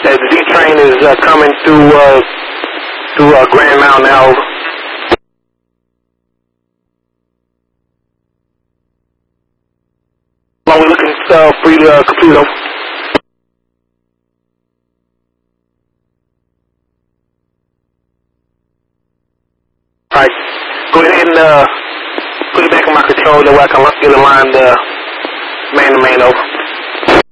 The D train is coming through Grand Mountain now. While we're looking for you to complete over. Alright, go ahead and put it back in my controller where I can get aligned man to man over.